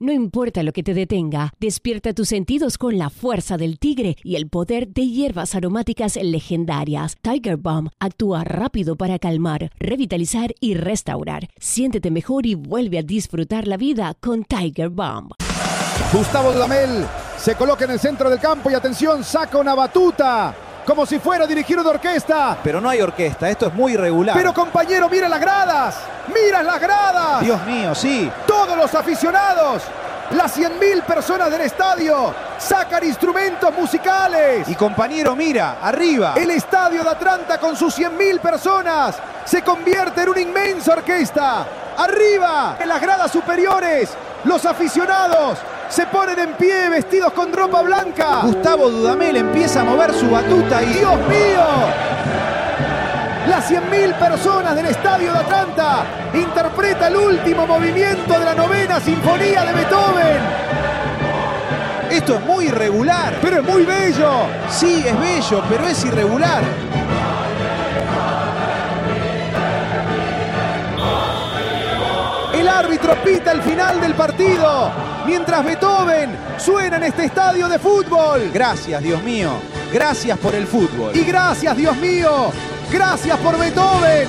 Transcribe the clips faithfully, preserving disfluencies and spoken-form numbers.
No importa lo que te detenga, despierta tus sentidos con la fuerza del tigre y el poder de hierbas aromáticas legendarias. Tiger Balm actúa rápido para calmar, revitalizar y restaurar. Siéntete mejor y vuelve a disfrutar la vida con Tiger Balm. Gustavo Dudamel se coloca en el centro del campo y atención, saca una batuta. Como si fuera a dirigir una orquesta. Pero no hay orquesta, esto es muy irregular. Pero compañero, mira las gradas. ¡Mira las gradas! Dios mío, sí. Todos los aficionados, las cien mil personas del estadio, sacan instrumentos musicales. Y compañero, mira, arriba. El estadio de Atlanta con sus cien mil personas se convierte en una inmensa orquesta. Arriba, en las gradas superiores, los aficionados se ponen en pie vestidos con ropa blanca. Gustavo Dudamel empieza a mover su batuta y... ¡Dios mío! Las cien mil personas del estadio de Atlanta interpreta el último movimiento de la novena sinfonía de Beethoven. Esto es muy irregular. Pero es muy bello. Sí, es bello, pero es irregular. El árbitro pita el final del partido, mientras Beethoven suena en este estadio de fútbol. Gracias, Dios mío. Gracias por el fútbol. Y gracias, Dios mío. Gracias por Beethoven.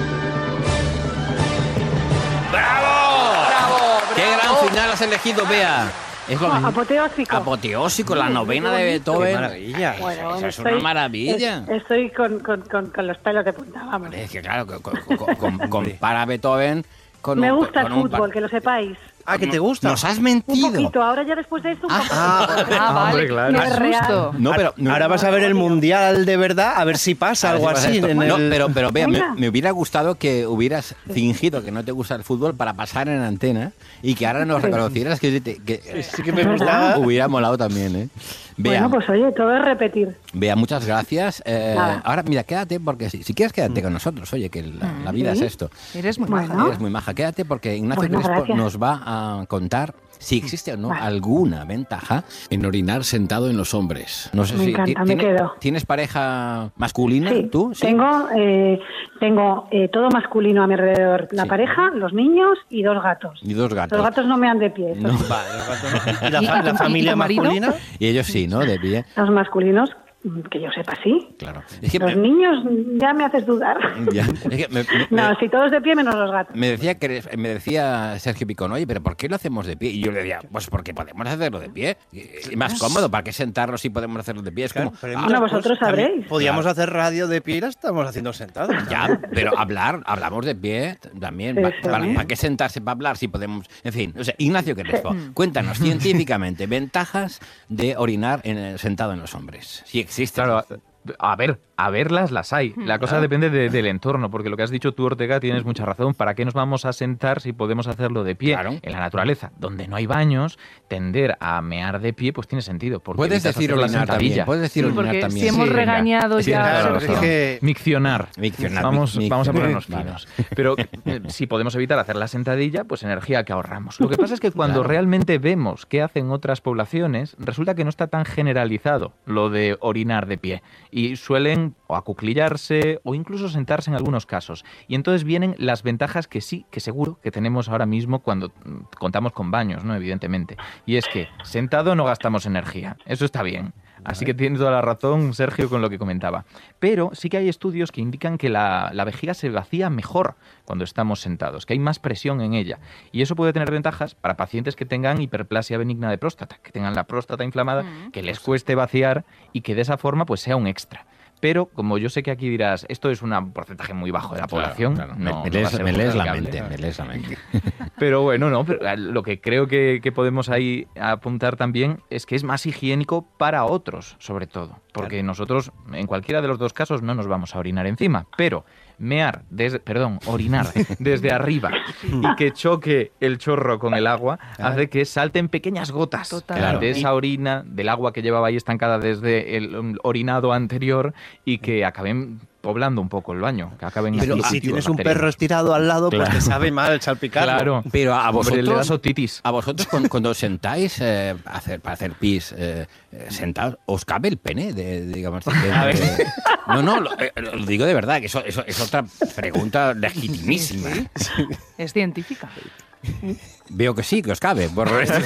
¡Bravo! ¡Bravo! ¡Qué bravo! gran final has elegido, Bea! Es lo mismo. Apoteósico. Apoteósico, la novena de Beethoven. ¡Qué maravilla! Bueno, Eso es estoy- una maravilla. es- Estoy con, con, con, con los pelos de punta, vamos. Es que claro, co- co- co- com- compara Beethoven con Me un- gusta el con un par- fútbol, que lo sepáis. Ah, ¿que te gusta? Nos has Un mentido. poquito, ahora ya después de esto un poco. Ah, Ah, vale. hombre, claro. Qué Es real. susto. No, pero no, Ahora vas a ver el mundial de verdad, a ver si pasa a ver algo si pasa así. esto. En No, el... pero, pero Bea, me, Venga. me hubiera gustado que hubieras fingido que no te gusta el fútbol para pasar en antena y que ahora nos reconocieras que, te- que Sí que me gustaba. hubiera molado también, ¿eh? Bea, Bueno, pues oye, todo es repetir. Bea, muchas gracias. Eh, Nada. ahora, mira, quédate porque si, si quieres quédate con nosotros. Oye, que la, la vida Sí. es esto. Eres muy Bueno. maja. Eres muy maja. Quédate porque Ignacio Bueno, Crespo gracias. nos va a contar si existe o no Vale. alguna ventaja en orinar sentado en los hombres. No sé Me si encanta, ti- me tiene- quedo. ¿Tienes pareja masculina Sí, tú? ¿Sí? tengo, eh, tengo eh, todo masculino a mi alrededor. La Sí. pareja, los niños y dos gatos. Y dos gatos. Los gatos no me dan de pie. No. Estos, Vale, los gatos no. ¿Y la, ¿Y fa- tu- la y familia tu marido? masculina? Y ellos sí, ¿no? De pie. los masculinos, mm, que yo sepa, sí. Claro. Es que Los me, niños ya me haces dudar. ya, es que me- me- No, me- si todos de pie menos los gatos. me decía que me decía Sergio Picón, oye, pero ¿por qué lo hacemos de pie? Y yo le decía, pues porque podemos hacerlo de pie. Es más cómodo, ¿para qué sentarnos si podemos hacerlo de pie? Es Claro, como, pero hay ah, muchas Bueno, vosotros cosas. También sabréis. Podíamos Claro. hacer radio de pie y la estamos haciendo sentados. ya, pero hablar, hablamos de pie también. Sí, Pa- sí. ¿Para, para qué sentarse para hablar si podemos? En fin, o sea, Ignacio Crespo, cuéntanos científicamente ventajas de orinar en- sentado en los hombres. Si existe. Claro, a ver, a verlas las hay. La cosa depende de- del entorno, porque lo que has dicho tú, Ortega, tienes mucha razón. ¿Para qué nos vamos a sentar si podemos hacerlo de pie? Claro. En la naturaleza, donde no hay baños, tender a mear de pie, pues tiene sentido. Porque Puedes evitas decir hacer la orinar también. sentadilla. Puedes decir Sí, orinar porque también. si hemos Sí, venga. regañado Sí, ya... claro, es que- Miccionar. Miccionar, Vamos, mic- vamos a ponernos vale. finos. Pero eh, si podemos evitar hacer la sentadilla, pues energía que ahorramos. Lo que pasa es que cuando Claro. realmente vemos qué hacen otras poblaciones, resulta que no está tan generalizado lo de orinar de pie. Y suelen o acuclillarse o incluso sentarse en algunos casos. Y entonces vienen las ventajas que sí, que seguro que tenemos ahora mismo cuando mm, contamos con baños, ¿no? Evidentemente. Y es que sentado no gastamos energía. Eso está bien. Así que tiene toda la razón Sergio con lo que comentaba. Pero sí que hay estudios que indican que la, la vejiga se vacía mejor cuando estamos sentados, que hay más presión en ella. Y eso puede tener ventajas para pacientes que tengan hiperplasia benigna de próstata, que tengan la próstata inflamada, Mm. que les cueste vaciar y que de esa forma pues sea un extra. Pero, como yo sé que aquí dirás, esto es un porcentaje muy bajo de la Claro, población. claro. no- me, no me va a lees, ser me lees la justificable. mente, me lees la mente. Pero bueno, no, pero eh, lo que creo que, que podemos ahí apuntar también es que es más higiénico para otros, sobre todo. Porque nosotros, en cualquiera de los dos casos, no nos vamos a orinar encima. Pero mear, desde, perdón, orinar desde arriba y que choque el chorro con el agua hace que salten pequeñas gotas Total. Claro. de esa orina, del agua que llevaba ahí estancada desde el um, orinado anterior y que acaben poblando un poco el baño, que acaben Pero así si cultivos tienes un bacterianos. perro estirado al lado, pues Claro. te sabe mal salpicarlo. Claro. Pero a Hombre, le da vosotros, otitis. a vosotros cuando, cuando os sentáis eh, a hacer, para hacer pis eh, eh, sentados, ¿os cabe el pene? De, digamos, de- de- no, no, lo, eh, lo digo de verdad, que eso, eso es otra pregunta legitimísima. Es científica. Veo que sí, que os cabe. Por esto